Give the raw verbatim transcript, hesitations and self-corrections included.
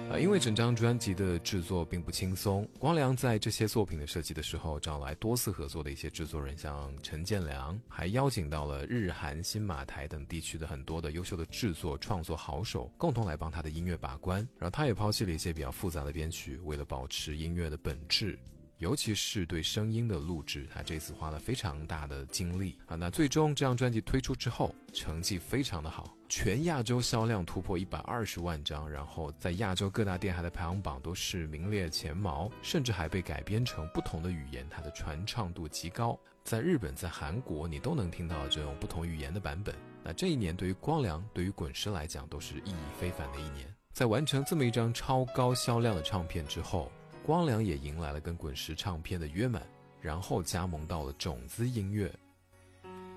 呃，因为整张专辑的制作并不轻松，光良在这些作品的设计的时候，找来多次合作的一些制作人，像陈建良，还邀请到了日韩新马台等地区的很多的优秀的制作创作好手，共同来帮他的音乐把关。然后他也抛弃了一些比较复杂的编曲，为了保持音乐的本质，尤其是对声音的录制，他这次花了非常大的精力啊。那最终这张专辑推出之后，成绩非常的好，全亚洲销量突破一百二十万张，然后在亚洲各大电台的排行榜都是名列前茅，甚至还被改编成不同的语言，它的传唱度极高。在日本，在韩国，你都能听到这种不同语言的版本。那这一年对于光良，对于滚石来讲，都是意义非凡的一年。在完成这么一张超高销量的唱片之后，光良也迎来了跟滚石唱片的约满，然后加盟到了种子音乐。